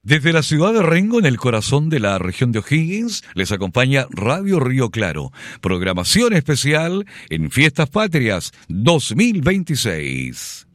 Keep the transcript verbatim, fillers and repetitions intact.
Desde la ciudad de Rengo, en el corazón de la región de O'Higgins, les acompaña Radio Río Claro. Programación especial en Fiestas Patrias dos mil veintiséis.